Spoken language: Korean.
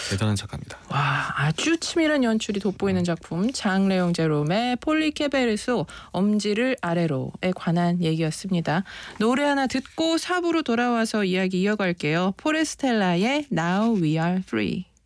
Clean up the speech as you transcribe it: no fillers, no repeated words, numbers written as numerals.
대단한 작가입니다. 와, 아주 치밀한 연출이 돋보이는 작품 장레옹 제롬의 폴리케베르소 엄지를 아래로에 관한 얘기였습니다. 노래 하나 듣고 4부로 돌아와서 이야기 이어갈게요. 포레스텔라의 Now We Are Free.